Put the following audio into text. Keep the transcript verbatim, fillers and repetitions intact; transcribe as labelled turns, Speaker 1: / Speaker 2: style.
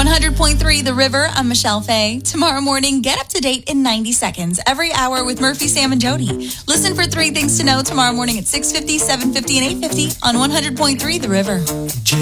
Speaker 1: one hundred point three The River, I'm Michelle Fay. Tomorrow morning, get up to date in ninety seconds. Every hour with Murphy, Sam, and Jody. Listen for three things to know tomorrow morning at six fifty, seven fifty, and eight fifty on one hundred point three The River.